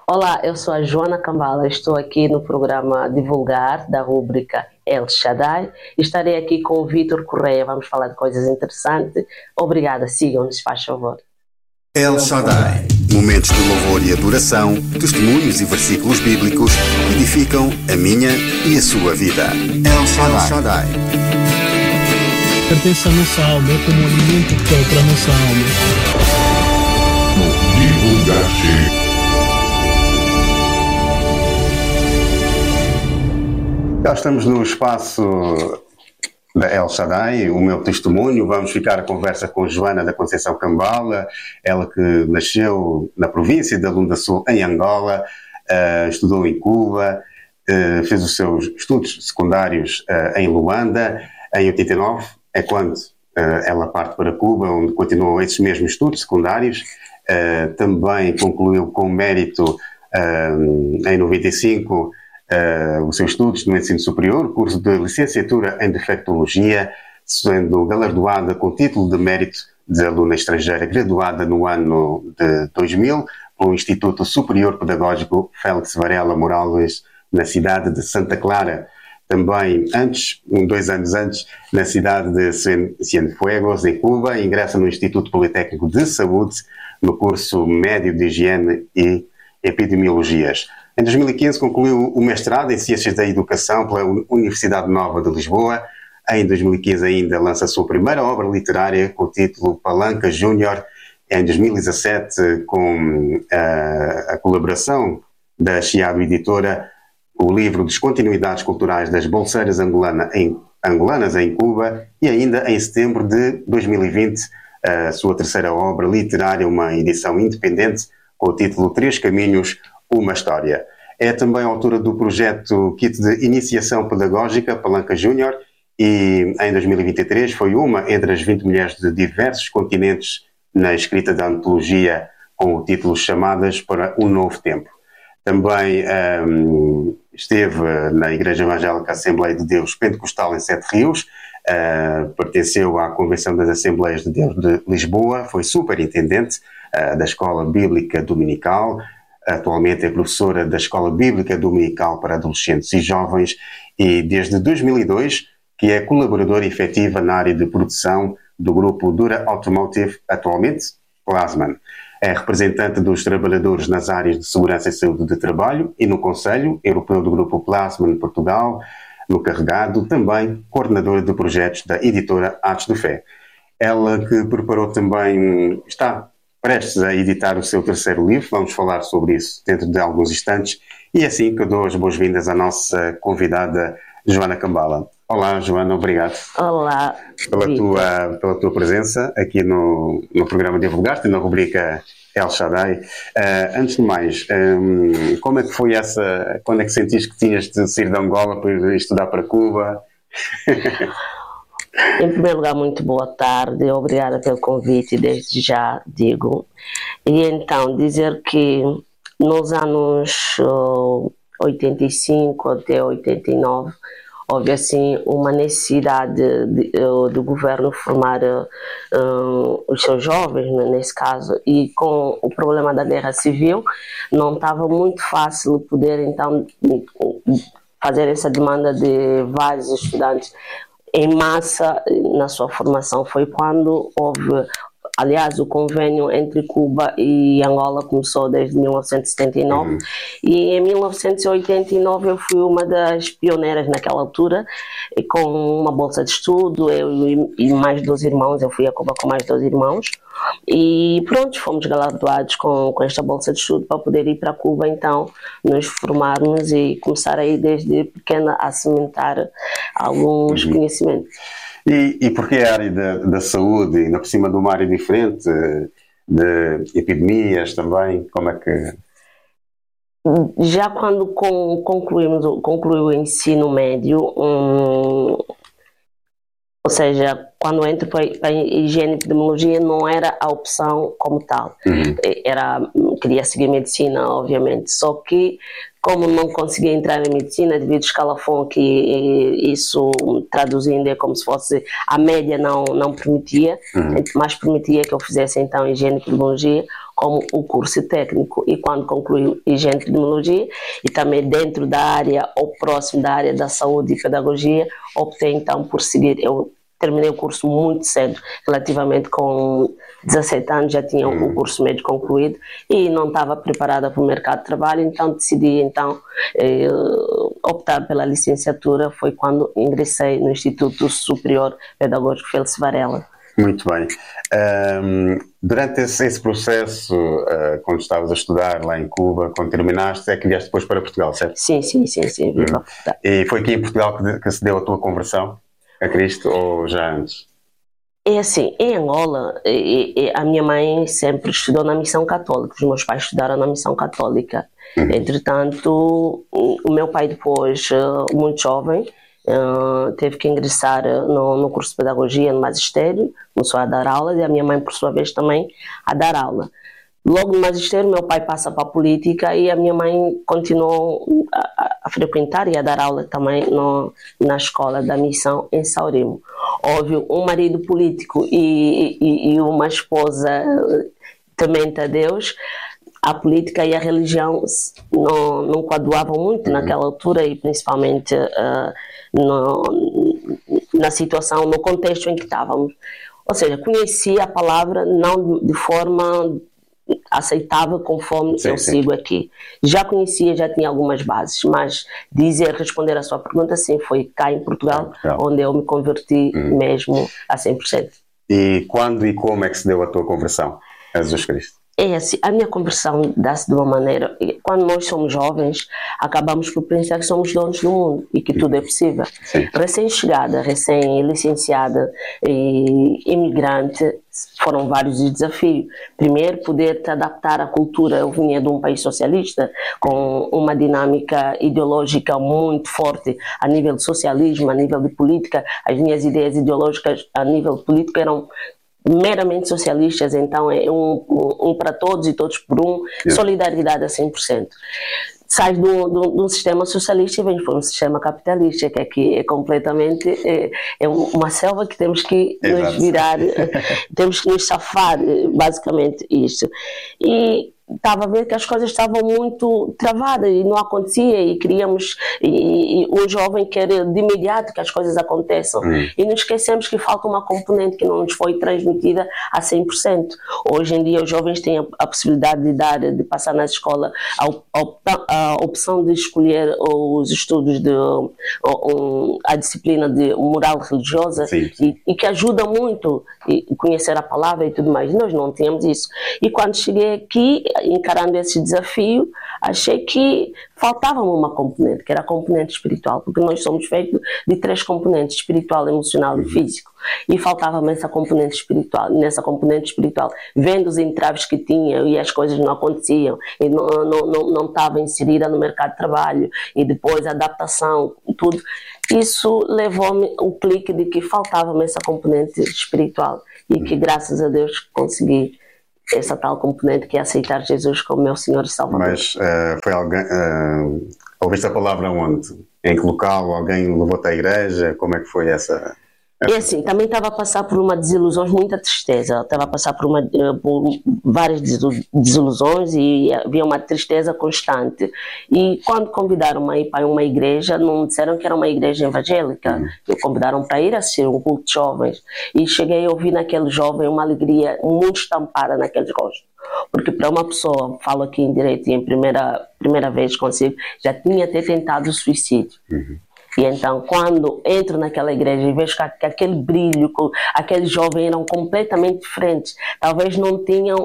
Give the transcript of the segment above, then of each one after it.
Olá, eu sou a Joana Cambala, estou aqui no programa Divulgar, da rúbrica El Shaddai. Estarei aqui com o Vítor Correia, vamos falar de coisas interessantes. Obrigada, sigam-nos, faz favor. El Shaddai, momentos de louvor e adoração, testemunhos e versículos bíblicos que edificam a minha e a sua vida. El Shaddai. Pertence à nossa alma, é como um alimento vital para a nossa alma. Divulgar-se. Já estamos no espaço da El Shaddai, o meu testemunho. Vamos ficar a conversa com Joana da Conceição Cambala, ela que nasceu na província da Lunda Sul, em Angola, estudou em Cuba, fez os seus estudos secundários em Luanda. Em 89 é quando ela parte para Cuba, onde continuou esses mesmos estudos secundários. Também concluiu com mérito em 95 os seus estudos no ensino superior, curso de licenciatura em defectologia, sendo galardoada com o título de mérito de aluna estrangeira, graduada no ano de 2000 pelo Instituto Superior Pedagógico Félix Varela Morales, na cidade de Santa Clara. Também antes, 2 anos antes, na cidade de Cienfuegos, em Cuba, ingressa no Instituto Politécnico de Saúde, no curso médio de Higiene e Epidemiologias. Em 2015 concluiu o mestrado em Ciências da Educação pela Universidade Nova de Lisboa. Em 2015 ainda lança a sua primeira obra literária com o título Palanca Júnior. Em 2017, com a colaboração da Chiado Editora, o livro Descontinuidades Culturais das Bolseiras Angolanas em Cuba. E ainda em setembro de 2020, a sua terceira obra literária, uma edição independente com o título Três Caminhos, uma História. É também autora do projeto Kit de Iniciação Pedagógica Palanca Júnior e em 2023 foi uma entre as 20 mulheres de diversos continentes na escrita da antologia com o título Chamadas para um Novo Tempo. Também esteve na Igreja Evangélica Assembleia de Deus Pentecostal em Sete Rios, pertenceu à Convenção das Assembleias de Deus de Lisboa, foi superintendente da Escola Bíblica Dominical. Atualmente é professora da Escola Bíblica Dominical para Adolescentes e Jovens e desde 2002 que é colaboradora efetiva na área de produção do grupo Dura Automotive, atualmente Plasman. É representante dos trabalhadores nas áreas de segurança e saúde de trabalho e no Conselho Europeu do grupo Plasman Portugal, no Carregado, também coordenadora de projetos da editora Atos de Fé. Ela que preparou também, está prestes a editar o seu terceiro livro, vamos falar sobre isso dentro de alguns instantes, e assim que eu dou as boas-vindas à nossa convidada Joana Cambala. Olá, Joana, obrigado. Olá, pela tua presença aqui no programa Divulgar-te, na rubrica El Shaddai. Antes de mais, como é que foi quando é que sentiste que tinhas de sair de Angola para ir estudar para Cuba? Em primeiro lugar, muito boa tarde, obrigada pelo convite, desde já digo. E então, dizer que nos anos 85 até 89, houve assim uma necessidade do governo formar os seus jovens, nesse caso, e com o problema da guerra civil, não estava muito fácil poder então fazer essa demanda de vários estudantes em massa na sua formação. Foi quando houve, aliás, o convênio entre Cuba e Angola começou desde 1979 e em 1989 eu fui uma das pioneiras naquela altura, com uma bolsa de estudo, eu e mais 2 irmãos, eu fui a Cuba com mais 2 irmãos e pronto, fomos galardoados com esta bolsa de estudo para poder ir para Cuba, então nos formarmos e começar aí desde pequena a cimentar alguns conhecimentos. E porque a área da saúde, ainda por cima de uma área diferente, de epidemias também, como é que... Já quando concluí o ensino médio, ou seja, quando entro para a higiene e epidemiologia não era a opção como tal. Queria seguir medicina, obviamente, só que como não conseguia entrar em medicina devido ao escalafão que isso traduzindo é como se fosse a média não permitia, mas permitia que eu fizesse então higiene e epidemiologia. como o curso técnico, e quando concluí higiene e epidemiologia, e também dentro da área ou próximo da área da saúde e pedagogia, optei então por seguir. Eu terminei o curso muito cedo, relativamente com 17 anos já tinha o curso médio concluído e não estava preparada para o mercado de trabalho, então decidi optar pela licenciatura. Foi quando ingressei no Instituto Superior Pedagógico Félix Varela. Muito bem. Durante esse processo, quando estavas a estudar lá em Cuba, quando terminaste, é que vieste depois para Portugal, certo? Sim, vim para Portugal. E foi aqui em Portugal que se deu a tua conversão a Cristo, ou já antes? É assim, em Angola, a minha mãe sempre estudou na missão católica, os meus pais estudaram na missão católica. Entretanto, o meu pai depois, muito jovem, teve que ingressar no curso de pedagogia, no magistério, começou a dar aulas, e a minha mãe, por sua vez, também a dar aula. Logo no magistério, meu pai passa para a política e a minha mãe continuou a frequentar e a dar aula também na escola da missão em Saurimo. Houve um marido político e uma esposa temente a Deus. A política e a religião não coaduavam muito naquela altura, e principalmente na situação, no contexto em que estávamos. Ou seja, conhecia a palavra não de forma aceitável conforme eu sigo aqui. Já conhecia, já tinha algumas bases, mas responder a sua pergunta, sim, foi cá em Portugal, onde eu me converti mesmo a 100%. E quando e como é que se deu a tua conversão a Jesus Cristo? É assim, a minha conversão dá-se de uma maneira, quando nós somos jovens, acabamos por pensar que somos donos do mundo e que tudo é possível. Recém-chegada, recém-licenciada e imigrante, foram vários os desafios. Primeiro, poder te adaptar à cultura. Eu vinha de um país socialista, com uma dinâmica ideológica muito forte a nível de socialismo, a nível de política. As minhas ideias ideológicas a nível político eram meramente socialistas, então é um para todos e todos por um, solidariedade a 100%. Sai de um sistema socialista e vem para um sistema capitalista, que aqui é completamente uma selva que temos que nos virar, temos que nos safar, basicamente isso. E estava a ver que as coisas estavam muito travadas e não acontecia, e queríamos, e um jovem quer de imediato que as coisas aconteçam, e nos esquecemos que falta uma componente que não nos foi transmitida a 100%. Hoje em dia os jovens têm a possibilidade de passar na escola a opção de escolher os estudos a disciplina de moral religiosa, e que ajuda muito a conhecer a palavra e tudo mais. Nós não tínhamos isso, e quando cheguei aqui, encarando esse desafio, achei que faltava-me uma componente, que era a componente espiritual, porque nós somos feitos de 3 componentes: espiritual, emocional e físico, e faltava-me essa componente espiritual. Nessa componente espiritual, vendo os entraves que tinha e as coisas não aconteciam, e não estava inserida no mercado de trabalho, e depois a adaptação, tudo, isso levou-me o clique de que faltava-me essa componente espiritual, e que graças a Deus consegui essa tal componente, que é aceitar Jesus como meu Senhor e Salvador. Mas foi alguém, ouviste a palavra onde? Em que local? Alguém levou-te à igreja? Como é que foi essa? E assim, também estava a passar por uma desilusão, muita tristeza. Estava a passar por várias desilusões, e havia uma tristeza constante. E quando convidaram-me a ir para uma igreja, não disseram que era uma igreja evangélica. Convidaram para ir assistir um culto de jovens. E cheguei a ouvir naquele jovem uma alegria muito estampada naqueles rostos. Porque para uma pessoa, falo aqui em direito e em primeira vez consigo, já tinha até tentado o suicídio. E então, quando entro naquela igreja e vejo que aquele brilho, aqueles jovens eram completamente diferentes, talvez não tinham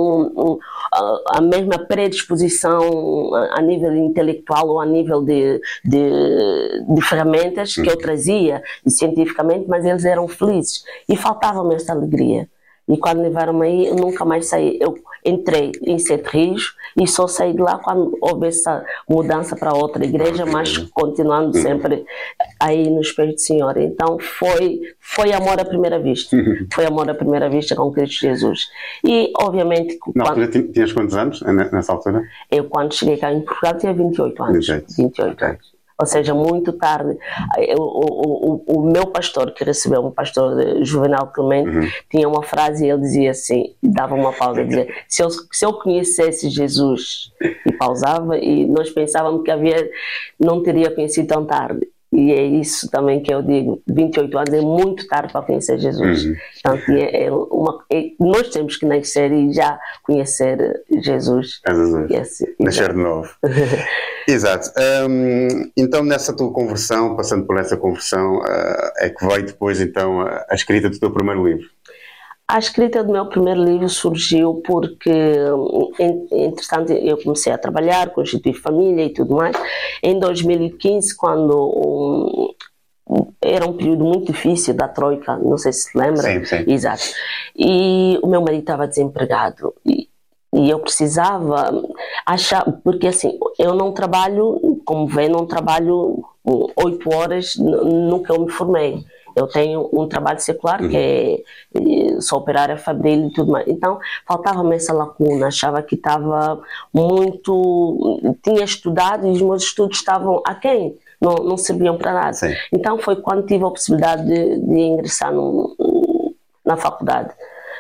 a mesma predisposição a nível intelectual ou a nível de ferramentas que eu trazia, e cientificamente, mas eles eram felizes. E faltava-me essa alegria. E quando levaram-me aí, eu nunca mais saí. Eu entrei em Sete Rios e só saí de lá quando houve essa mudança para outra igreja, mas continuando sempre aí nos pés do Senhor. Então foi amor à primeira vista. Foi amor à primeira vista com Cristo Jesus. E obviamente... Na altura tinhas quantos anos nessa altura? Eu, quando cheguei cá em Portugal, tinha 28 anos. 28 anos. ou seja, muito tarde. O meu pastor, que recebeu, um pastor Juvenal Clemente, tinha uma frase e ele dizia assim, dava uma pausa, dizia, se eu conhecesse Jesus, e pausava, e nós pensávamos que não teria conhecido tão tarde. E é isso também que eu digo, 28 anos é muito tarde para conhecer Jesus. Então, nós temos que nascer e já conhecer Jesus. Nascer de novo. Exato. Então, nessa tua conversão, passando por essa conversão, é que veio depois, então, a escrita do teu primeiro livro? A escrita do meu primeiro livro surgiu porque, entretanto, eu comecei a trabalhar, constituir família e tudo mais. Em 2015, quando era um período muito difícil da Troika, não sei se se lembra. Sim. Exato. E o meu marido estava desempregado e eu precisava achar, porque assim, eu não trabalho, como vê, não trabalho 8 horas no que eu me formei. Eu tenho um trabalho secular que é sou operária fabril e tudo mais. Então, faltava-me essa lacuna. Achava que estava muito... Tinha estudado e os meus estudos estavam aquém. Não serviam para nada. Sim. Então, foi quando tive a possibilidade de ingressar na faculdade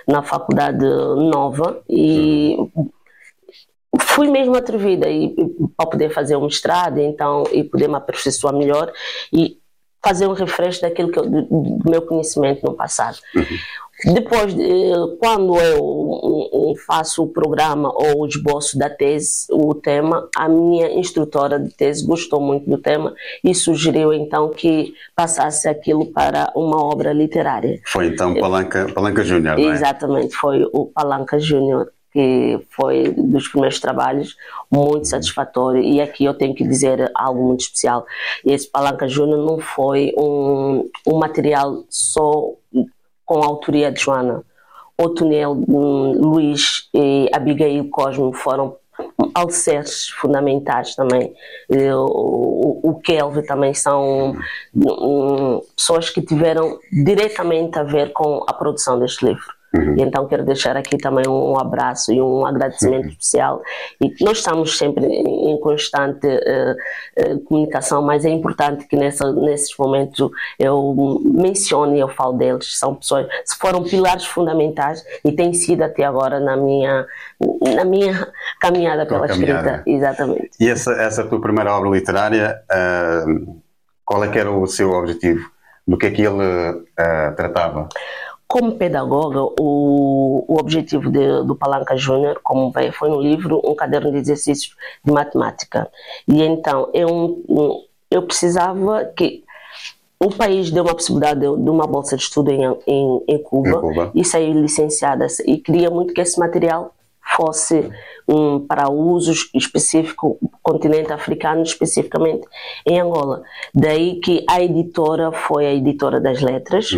nova e... Fui mesmo atrevida para poder fazer um mestrado, então, e poder me aperfeiçoar melhor e fazer um refresh daquilo do meu conhecimento no passado. Depois, quando eu faço o programa ou o esboço da tese, o tema, a minha instrutora de tese gostou muito do tema e sugeriu então que passasse aquilo para uma obra literária. Foi então Palanca Júnior, não é? Exatamente, foi o Palanca Júnior, que foi dos primeiros trabalhos, muito satisfatório, e aqui eu tenho que dizer algo muito especial. Esse Palanca Júnior não foi um material só com a autoria de Joana. O Tonel, Luís e Abigail Cosme foram alicerces fundamentais também. O Kelvin também são pessoas que tiveram diretamente a ver com a produção deste livro. E então quero deixar aqui também um abraço e um agradecimento especial. E nós estamos sempre em constante comunicação, mas é importante que nesses momentos eu mencione e eu falo deles. São pessoas, foram pilares fundamentais e têm sido até agora na minha caminhada pela escrita. Exatamente. E essa tua primeira obra literária, qual é que era o seu objetivo? Do que é que ele tratava? Como pedagoga, o objetivo do Palanca Júnior, como veio, foi um livro, um caderno de exercícios de matemática. E então eu precisava que o país deu uma possibilidade de uma bolsa de estudo em Cuba e saí licenciada. E queria muito que esse material fosse para usos específicos do continente africano, especificamente em Angola. Daí que a editora foi a Editora das Letras,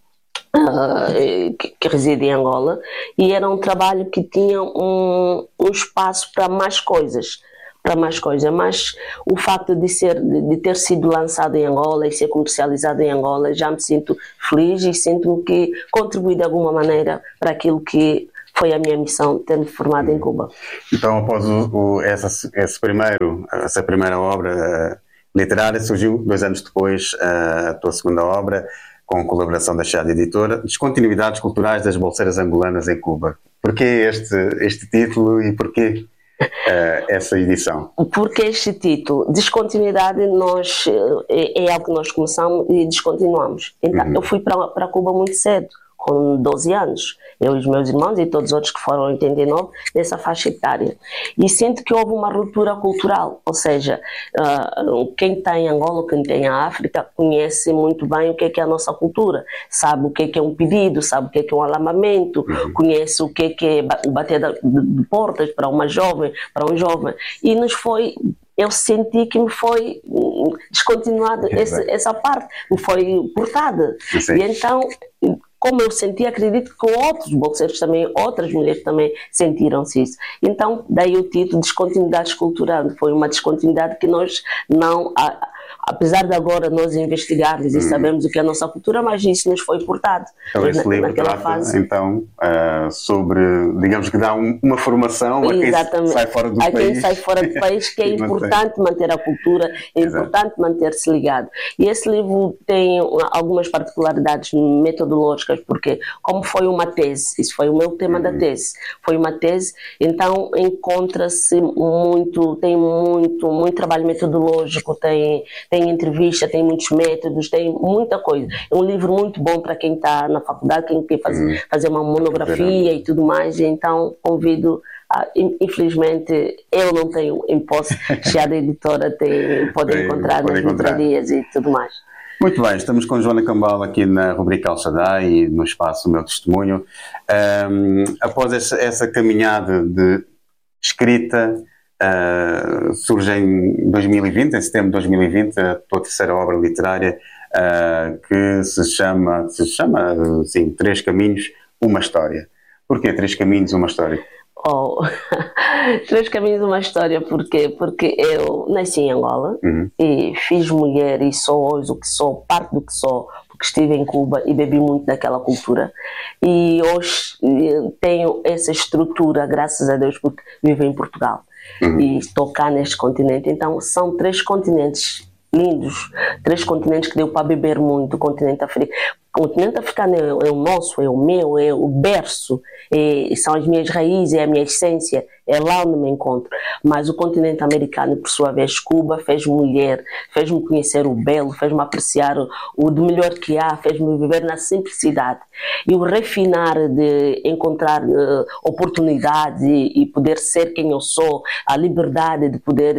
que reside em Angola, e era um trabalho que tinha um espaço para mais coisas, mas o facto de ter sido lançado em Angola e ser comercializado em Angola, já me sinto feliz e sinto-me que contribuí de alguma maneira para aquilo que foi a minha missão, ter-me formado em Cuba. Então, após essa primeira obra literária, surgiu 2 anos depois a tua segunda obra, com colaboração da Chade Editora, Descontinuidades Culturais das Bolseiras Angolanas em Cuba. Porquê este título e porquê essa edição? Porque este título, Descontinuidade, é algo que nós começamos e descontinuamos. Então, eu fui para Cuba muito cedo, com 12 anos. Eu e os meus irmãos e todos os outros que foram em 89, nessa faixa etária. E sinto que houve uma ruptura cultural, ou seja, quem está em Angola, quem tem a África, conhece muito bem o que é a nossa cultura, sabe o que é um pedido, sabe o que é um alamamento, conhece o que é bater de portas para uma jovem, para um jovem. E eu senti que me foi descontinuada essa parte, me foi cortada. Sim. E então, como eu senti, acredito que outros bolseiros também, outras mulheres também sentiram-se isso. Então, daí o título Descontinuidades Culturais. Foi uma descontinuidade que nós não apesar de agora nós investigarmos e sabemos o que é a nossa cultura, mas isso nos foi portado. Então esse livro trata, então, sobre, digamos que dá uma formação a quem sai fora do país. A quem sai fora do país, que é importante manter a cultura, é importante manter-se ligado. E esse livro tem algumas particularidades metodológicas, porque como foi uma tese, isso foi o meu tema da tese, foi uma tese, então encontra-se tem muito trabalho metodológico, tem entrevista, tem muitos métodos, tem muita coisa. É um livro muito bom para quem está na faculdade, quem quer fazer uma monografia e tudo mais, então convido. Infelizmente eu não tenho em posse, já da editora pode encontrar nas livrarias e tudo mais. Muito bem, estamos com Joana Cambala aqui na rubrica El Shaddai e no espaço O Meu Testemunho. Após essa caminhada de escrita, surge em 2020, em setembro de 2020, a tua terceira obra literária, que se chama sim, Três Caminhos, Uma História. Porquê Três Caminhos, Uma História? Três Caminhos, Uma História, porque eu nasci em Angola e fiz mulher e sou hoje o que sou, parte do que sou, porque estive em Cuba e bebi muito daquela cultura. E hoje tenho essa estrutura, graças a Deus, porque vivo em Portugal e estou cá neste continente. Então são três continentes lindos, três continentes que deu para beber muito. O continente africano. O continente africano é o nosso, é o meu, é o berço, são as minhas raízes, é a minha essência, é lá onde me encontro. Mas o continente americano, por sua vez, Cuba, fez-me mulher, fez-me conhecer o belo, fez-me apreciar o de melhor que há, fez-me viver na simplicidade. E o refinar de encontrar oportunidades e poder ser quem eu sou, a liberdade de poder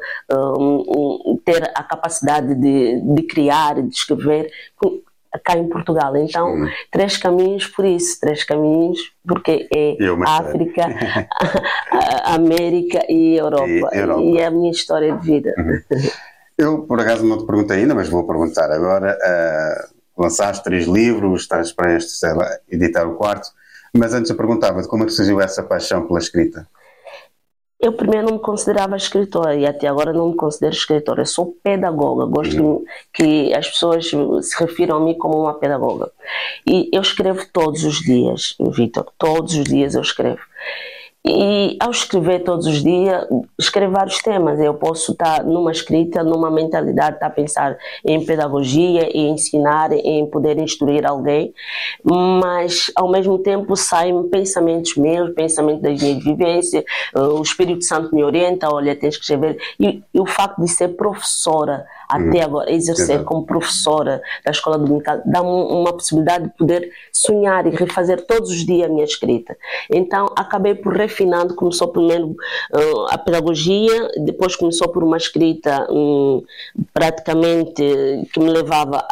ter a capacidade de criar, de escrever, cá em Portugal. Então, três caminhos por isso, três caminhos porque é África, a América e Europa. E é a minha história de vida. Eu, por acaso, não te perguntei ainda, mas vou perguntar agora. Lançaste 3 livros, estás prestes a editar o 4, mas antes eu perguntava-te como é que surgiu essa paixão pela escrita? Eu primeiro não me considerava escritora e até agora não me considero escritora. Eu sou pedagoga, gosto que as pessoas se refiram a mim como uma pedagoga. E eu escrevo todos os dias, Vitor, todos os dias eu escrevo. E ao escrever todos os dias, escrevo vários temas. Eu posso estar numa escrita, numa mentalidade, estar a pensar em pedagogia, em ensinar, em poder instruir alguém, mas ao mesmo tempo saem pensamentos meus, pensamentos das minhas vivências, o Espírito Santo me orienta, olha, tens que escrever. E o facto de ser professora, até agora, exercer como professora da escola dominical, dá-me uma possibilidade de poder sonhar e refazer todos os dias a minha escrita. Então, acabei por refinando, começou primeiro a pedagogia, depois começou por uma escrita praticamente que me levava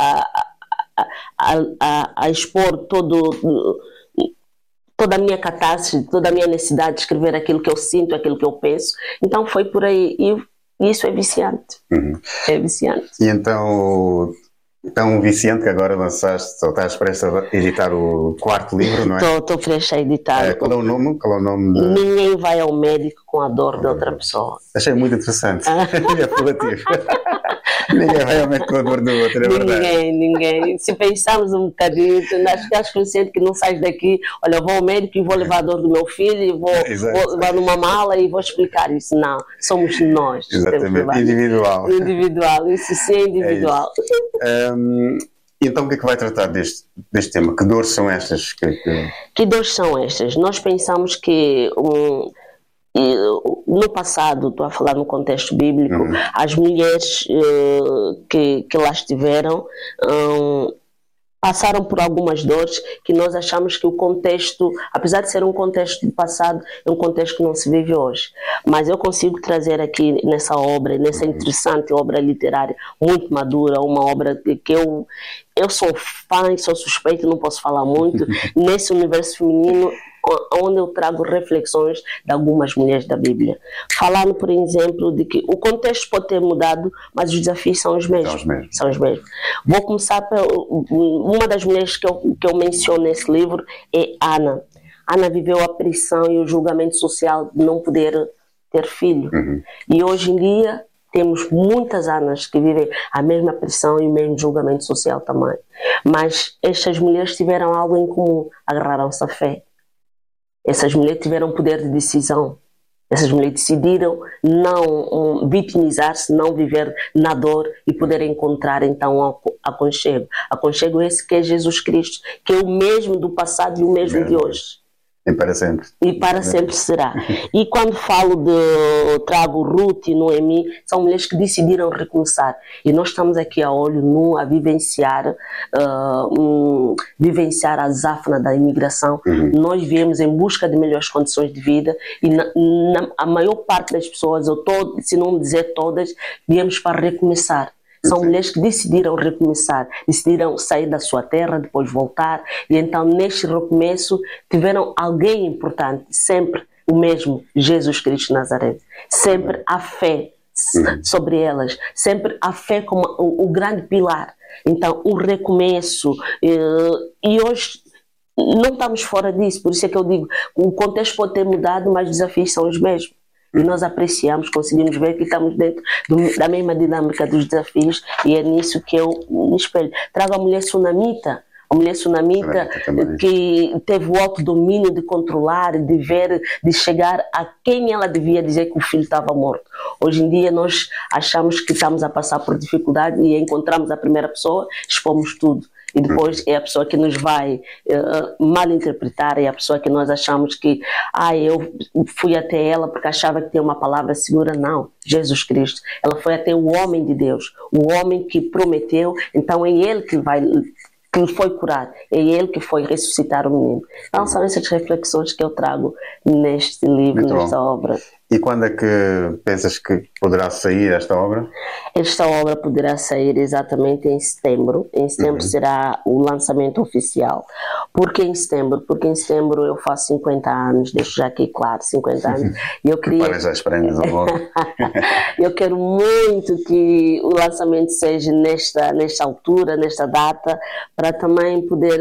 a expor toda a minha catástrofe, toda a minha necessidade de escrever aquilo que eu sinto, aquilo que eu penso. Então, foi por aí. E isso é viciante. É viciante. E então, tão viciante que agora lançaste, ou estás prestes a editar o 4º livro, não é? Estou prestes a editar. Qual é o nome? Ninguém vai ao médico com a dor de outra pessoa. Achei muito interessante. É apelativo. Ninguém vai ao médico com a dor do outro, é verdade. Ninguém. Se pensarmos um bocadinho, ficas consciente que não sais daqui, olha, eu vou ao médico e vou levar a dor do meu filho, e vou levar numa mala e vou explicar isso. Não, somos nós. Exatamente, individual. Isso sim é individual. Então o que é que vai tratar deste tema? Que dores são estas? Que dores são estas? Nós pensamos que no passado, estou a falar no contexto bíblico, as mulheres que lá estiveram passaram por algumas dores que nós achamos que o contexto, apesar de ser um contexto do passado, é um contexto que não se vive hoje. Mas eu consigo trazer aqui nessa obra, nessa interessante obra literária, muito madura, uma obra que eu sou fã, sou suspeita, não posso falar muito, nesse universo feminino, onde eu trago reflexões de algumas mulheres da Bíblia. Falando, por exemplo, de que o contexto pode ter mudado, mas os desafios são os mesmos. São os mesmos. Vou começar uma das mulheres que eu menciono nesse livro é Ana. Ana viveu a pressão e o julgamento social de não poder ter filho. E hoje em dia temos muitas anos que vivem a mesma pressão e o mesmo julgamento social também. Mas estas mulheres tiveram algo em comum, agarraram-se à fé. Essas mulheres tiveram poder de decisão. Essas mulheres decidiram não vitimizar-se, não viver na dor e poder encontrar então aconchego. Aconchego esse que é Jesus Cristo, que é o mesmo do passado e o mesmo de hoje. E para sempre. E para sempre será. E quando trago Ruth e Noemi, são mulheres que decidiram recomeçar. E nós estamos aqui a olho nu a vivenciar a azáfama da imigração. Nós viemos em busca de melhores condições de vida e a maior parte das pessoas, se não dizer todas, viemos para recomeçar. São mulheres que decidiram recomeçar, decidiram sair da sua terra, depois voltar. E então, neste recomeço, tiveram alguém importante, sempre o mesmo, Jesus Cristo de Nazaré. Sempre a fé sobre elas, sempre a fé como o grande pilar. Então, o recomeço. E hoje não estamos fora disso, por isso é que eu digo, o contexto pode ter mudado, mas os desafios são os mesmos. E nós apreciamos, conseguimos ver que estamos dentro da mesma dinâmica dos desafios e é nisso que eu me espelho. Trago a mulher sunamita, que teve o autodomínio de controlar, de ver, de chegar a quem ela devia dizer que o filho estava morto. Hoje em dia nós achamos que estamos a passar por dificuldade e encontramos a primeira pessoa, expomos tudo. E depois é a pessoa que nos vai mal interpretar, é a pessoa que nós achamos que eu fui até ela porque achava que tinha uma palavra segura. Não, Jesus Cristo. Ela foi até o homem de Deus, o homem que prometeu, então é ele que foi curar, é ele que foi ressuscitar o menino. Então são essas reflexões que eu trago neste livro, nesta obra. E quando é que pensas que poderá sair esta obra? Esta obra poderá sair exatamente em setembro. Em setembro será o lançamento oficial. Por que em setembro? Porque em setembro eu faço 50 anos, deixo já aqui claro, 50 anos. E eu queria... Para já as prendas logo. Eu quero muito que o lançamento seja nesta altura, nesta data, para também poder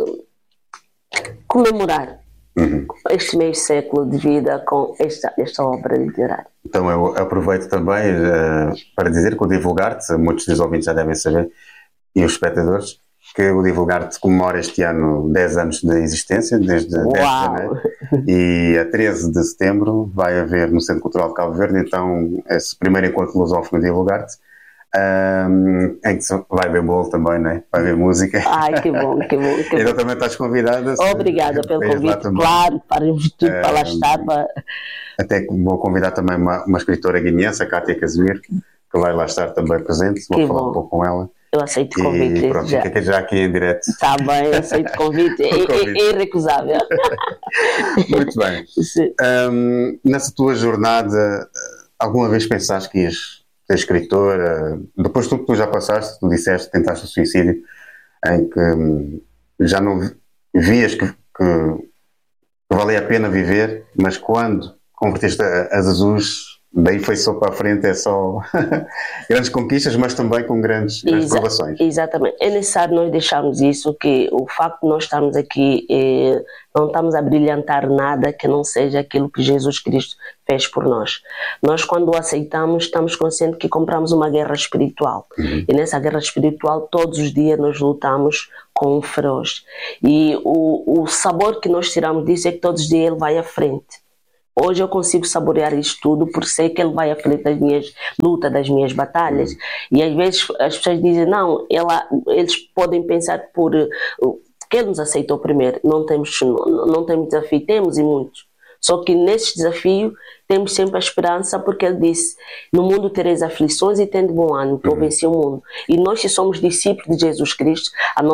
comemorar este meio século de vida com esta obra literária. Então eu aproveito também para dizer que o Divulgar-te, muitos dos ouvintes já devem saber, e os espectadores, que o Divulgar-te comemora este ano 10 anos de existência, desde 10 de janeiro, e a 13 de setembro vai haver no Centro Cultural de Cabo Verde, então, esse primeiro encontro lusófono no Divulgar-te, em que vai haver bolo também, né? Vai haver música. Ai, que bom, que bom. Então também estás convidada. Obrigada pelo convite, claro, faremos tudo para lá estar. Até vou convidar também uma escritora guineense, a Cátia Casimiro, que vai lá estar também presente, vou falar um pouco com ela. Eu aceito o convite. E pronto, fica já aqui em direto. Está bem, eu aceito o convite. É irrecusável. Muito bem. Nessa tua jornada, alguma vez pensaste que ias ser escritora? Depois de tudo que tu já passaste, tu disseste que tentaste o suicídio, em que já não vias que valia a pena viver, mas quando converteste a Jesus, daí foi só para a frente, é só grandes conquistas, mas também com grandes provações. Exatamente. É necessário nós deixarmos isso, que o facto de nós estarmos aqui, não estamos a brilhantar nada que não seja aquilo que Jesus Cristo fez por nós. Nós, quando o aceitamos, estamos conscientes que compramos uma guerra espiritual. E nessa guerra espiritual, todos os dias nós lutamos com um feroz. E o sabor que nós tiramos disso é que todos os dias ele vai à frente. Hoje eu consigo saborear isto tudo porque sei que ele vai à frente das minhas lutas, das minhas batalhas. E às vezes as pessoas dizem, não, eles podem pensar que ele nos aceitou primeiro. Não temos desafio, temos e muitos. Só que nesse desafio temos sempre a esperança, porque ele disse, no mundo tereis aflições e tende bom ânimo, que eu venci o mundo. E nós que somos discípulos de Jesus Cristo,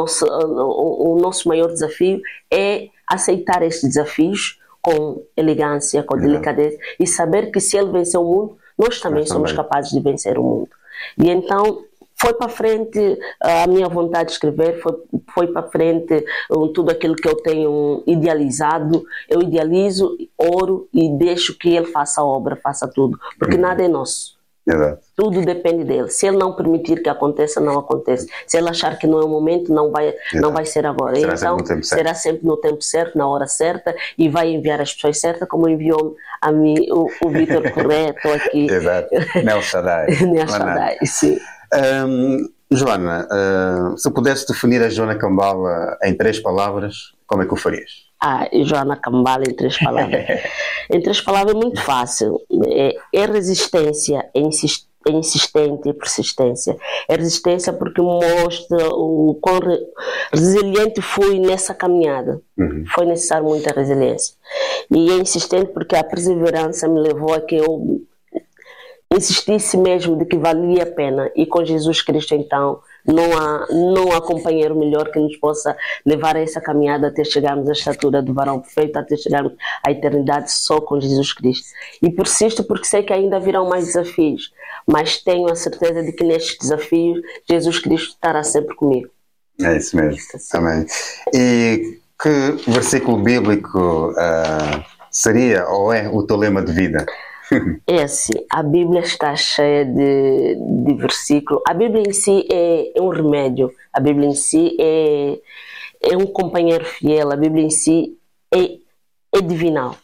o nosso maior desafio é aceitar estes desafios com elegância, com delicadeza, e saber que se ele venceu o mundo, nós também somos capazes de vencer o mundo. E então foi para frente a minha vontade de escrever, foi para frente tudo aquilo que eu tenho idealizado. Eu idealizo, oro e deixo que ele faça a obra, faça tudo, porque nada é nosso. Exato. Tudo depende dele. Se ele não permitir que aconteça, não acontece. Se ele achar que não é o momento, não vai ser agora. Será então, sempre no tempo certo. será sempre no tempo certo, na hora certa, e vai enviar as pessoas certas, como enviou a mim o Vítor Correto aqui. Exato. Nel Shaddai. Nel Shaddai, sim. Joana, se pudesse definir a Joana Cambala em 3 palavras, como é que o farias? Joana Cambala em 3 palavras. Em 3 palavras é muito fácil. É resistência, é insistente e persistência. É resistência porque mostra o quão resiliente fui nessa caminhada. Foi necessário muita resiliência. E é insistente porque a perseverança me levou a que eu insistisse mesmo de que valia a pena. E com Jesus Cristo, então, não há companheiro melhor que nos possa levar a essa caminhada até chegarmos à estatura do varão perfeito, até chegarmos à eternidade só com Jesus Cristo. E persisto porque sei que ainda virão mais desafios, mas tenho a certeza de que nestes desafios Jesus Cristo estará sempre comigo. É isso mesmo. Amém. E que versículo bíblico seria ou é o teu lema de vida? É assim, a Bíblia está cheia de versículos. A Bíblia em si é um remédio, a Bíblia em si é um companheiro fiel, a Bíblia em si é divinal.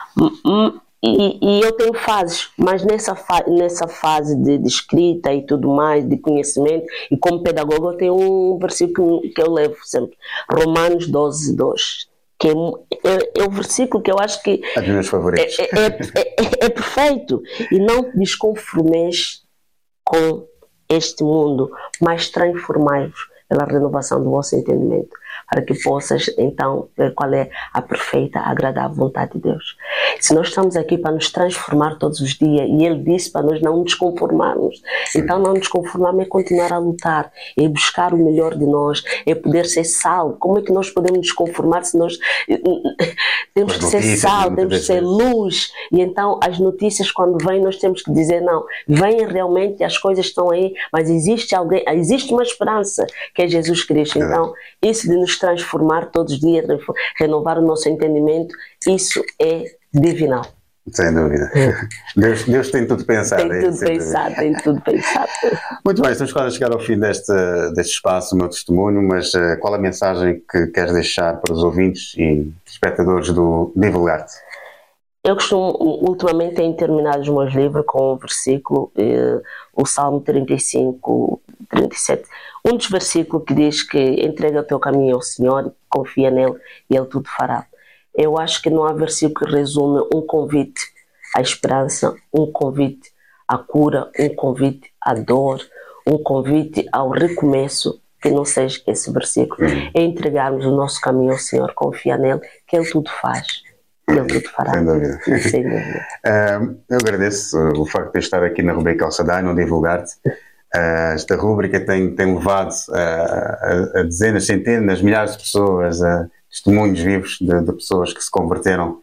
E eu tenho fases, mas nessa fase de escrita e tudo mais, de conhecimento, e como pedagogo eu tenho um versículo que eu levo sempre, Romanos 12:2. Que é o versículo que eu acho que é dos meus favoritos. É perfeito. E não te desconformeis com este mundo, mas transformai-vos pela renovação do vosso entendimento, para que possas então ver qual é a perfeita, agradável vontade de Deus. Se nós estamos aqui para nos transformar todos os dias, e Ele disse para nós não nos conformarmos, então não nos conformarmos é continuar a lutar, é buscar o melhor de nós, é poder ser sal. Como é que nós podemos nos conformar se nós temos que ser sal, temos que ser luz? E então as notícias quando vêm nós temos que dizer não, vêm realmente, as coisas estão aí, mas existe uma esperança que é Jesus Cristo. Então isso de nos transformar todos os dias, renovar o nosso entendimento, isso é divinal. Sem dúvida. Deus tem tudo pensado. Tem tudo pensado. Muito bem, estamos quase a chegar ao fim deste espaço, o meu testemunho, mas qual a mensagem que queres deixar para os ouvintes e espectadores do Divulgar-te? Eu costumo, ultimamente, tenho terminado os meus livros com o versículo, o Salmo 35, 37. Um dos versículos que diz que entrega o teu caminho ao Senhor, confia nele e Ele tudo fará. Eu acho que não há versículo que resume um convite à esperança, um convite à cura, um convite à dor, um convite ao recomeço, que não seja esse versículo. É entregarmos o nosso caminho ao Senhor, confiar nele, que Ele tudo faz. Ele tudo fará. Sem dúvida. Sem dúvida. Eu agradeço o facto de estar aqui na rubrica El Shaddai, no Divulgar-te. Esta rubrica tem levado a dezenas, centenas, milhares de pessoas, testemunhos vivos de pessoas que se converteram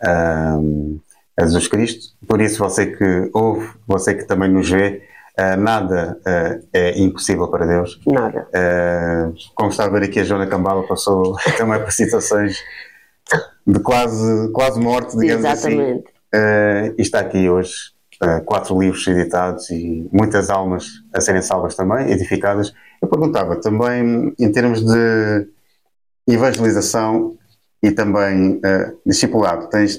a Jesus Cristo. Por isso, você que ouve, você que também nos vê, nada é impossível para Deus. Nada. Como está a ver aqui, a Joana Cambala passou também por situações de quase morte, digamos. Exatamente. Assim. E está aqui hoje, 4 livros editados e muitas almas a serem salvas também, edificadas. Eu perguntava também, em termos de evangelização e também discipulado, tens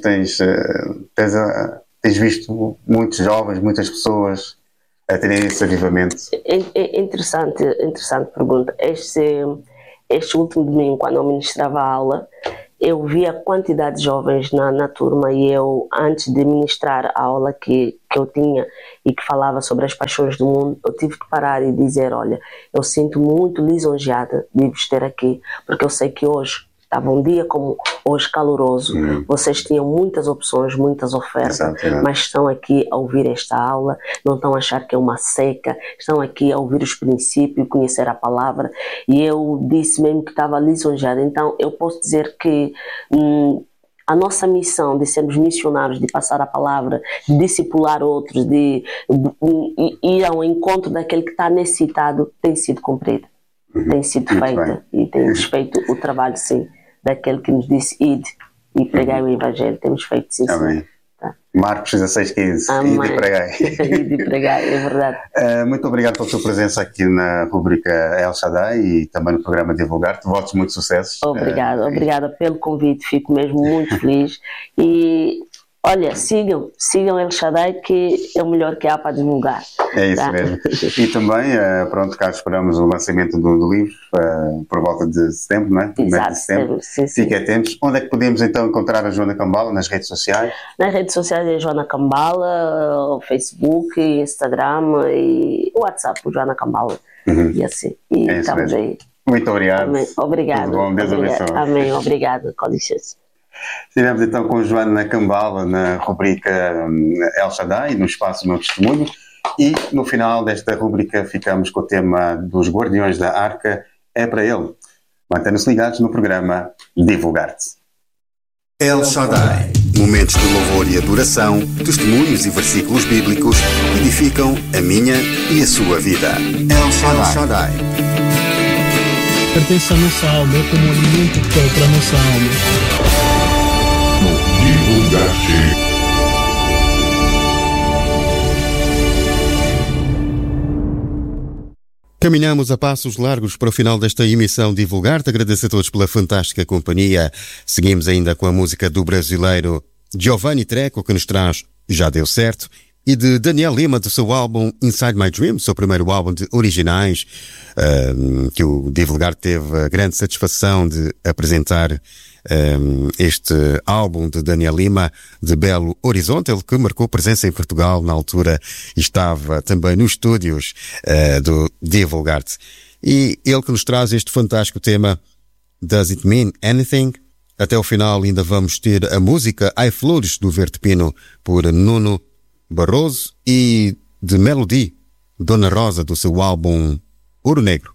visto muitos jovens, muitas pessoas a terem esse avivamento? Interessante pergunta. Este último domingo, quando eu ministrava a aula, eu vi a quantidade de jovens na turma, e eu, antes de ministrar a aula que eu tinha e que falava sobre as paixões do mundo, eu tive que parar e dizer, olha, eu sinto muito lisonjeada de vos ter aqui, porque eu sei que hoje estava um dia como hoje caloroso, vocês tinham muitas opções, muitas ofertas, mas estão aqui a ouvir esta aula, não estão a achar que é uma seca, estão aqui a ouvir os princípios, conhecer a palavra, e eu disse mesmo que estava lisonjeada. Então eu posso dizer que a nossa missão de sermos missionários, de passar a palavra, de discipular outros, de ir ao encontro daquele que está necessitado, tem sido cumprida, tem sido feita, e temos feito o trabalho, sim, daquele que nos disse ide e pregai o Evangelho. Temos feito sim. Amém. Tá. Marcos 1615, Idi Pregai. Idi Pregai, é verdade. Muito obrigado pela sua presença aqui na rubrica El Shaddai e também no programa Divulgar-te. Votos muito sucessos. Obrigada pelo convite, fico mesmo muito feliz. E olha, sigam El Shaddai, que é o melhor que há para divulgar. É isso mesmo. E também, pronto, cá esperamos o lançamento do livro por volta de setembro, não é? Exato, de setembro. Sim. Fiquem atentos. Onde é que podemos então encontrar a Joana Cambala? Nas redes sociais? Nas redes sociais é Joana Cambala, Facebook, Instagram e WhatsApp, Joana Cambala. E assim. E é estamos mesmo. aí. Muito obrigado. Amém. Obrigado. Tudo bom, Deus abençoe. Amém, obrigado. Com licença. Estivemos então com Joana Cambala na rubrica El Shaddai, no espaço Meu Testemunho, e no final desta rubrica ficamos com o tema dos Guardiões da Arca, é para ele. Mantenham-se ligados no programa Divulgar-te. El Shaddai. Momentos de louvor e adoração, testemunhos e versículos bíblicos edificam a minha e a sua vida. El Shaddai. Pertence à nossa alma, é como um alimento que para a nossa alma. Divulgar-te. Caminhamos a passos largos para o final desta emissão Divulgar-te. Agradeço a todos pela fantástica companhia. Seguimos ainda com a música do brasileiro Giovanni Treco, que nos traz Já Deu Certo, e de Daniel Lima, do seu álbum Inside My Dream, seu primeiro álbum de originais, que o Divulgar teve a grande satisfação de apresentar este álbum de Daniel Lima, de Belo Horizonte, ele que marcou presença em Portugal na altura e estava também nos estúdios do Divulgar-te. E ele que nos traz este fantástico tema Does It Mean Anything? Até o final ainda vamos ter a música Ai Flores, do Verde Pino, por Nuno Barroso, e de Melody, Dona Rosa, do seu álbum Ouro Negro.